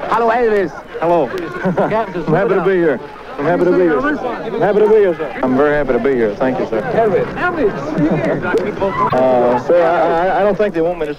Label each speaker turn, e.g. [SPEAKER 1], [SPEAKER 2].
[SPEAKER 1] Hello, Elvis.
[SPEAKER 2] Hello. I'm happy to be here. I'm happy to be here. I'm happy to be here, sir. I'm very happy to be here. Thank you, sir.
[SPEAKER 1] Elvis.
[SPEAKER 2] Sir, I don't think they want me to